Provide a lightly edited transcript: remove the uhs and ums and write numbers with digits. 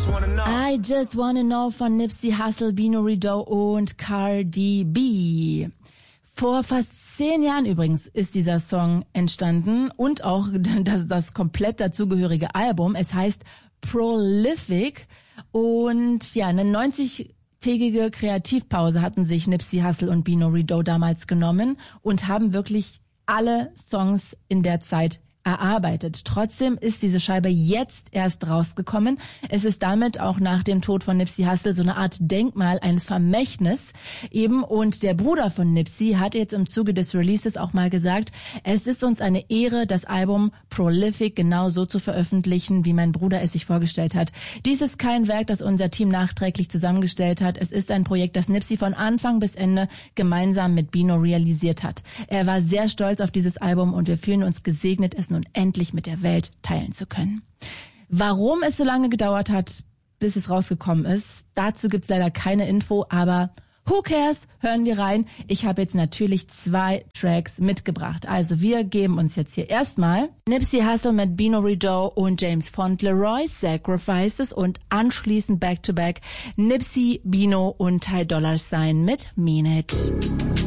I Just Wanna Know von Nipsey Hussle, Bino Rideau und Cardi B. Vor fast 10 Jahren übrigens ist dieser Song entstanden und auch das komplett dazugehörige Album. Es heißt Prolific und ja, eine 90-tägige Kreativpause hatten sich Nipsey Hussle und Bino Rideau damals genommen und haben wirklich alle Songs in der Zeit erarbeitet. Trotzdem ist diese Scheibe jetzt erst rausgekommen. Es ist damit auch nach dem Tod von Nipsey Hussle so eine Art Denkmal, ein Vermächtnis eben. Und der Bruder von Nipsey hat jetzt im Zuge des Releases auch mal gesagt, es ist uns eine Ehre, das Album Prolific genau so zu veröffentlichen, wie mein Bruder es sich vorgestellt hat. Dies ist kein Werk, das unser Team nachträglich zusammengestellt hat. Es ist ein Projekt, das Nipsey von Anfang bis Ende gemeinsam mit Bino realisiert hat. Er war sehr stolz auf dieses Album und wir fühlen uns gesegnet, es nun endlich mit der Welt teilen zu können. Warum es so lange gedauert hat, bis es rausgekommen ist, dazu gibt's leider keine Info, aber who cares? Hören wir rein. Ich habe jetzt natürlich 2 Tracks mitgebracht. Also wir geben uns jetzt hier erstmal Nipsey Hussle mit Bino Rideau und James Fauntleroy, Sacrifices, und anschließend back-to-back Nipsey, Bino und Ty Dolla $ign mit Mean It.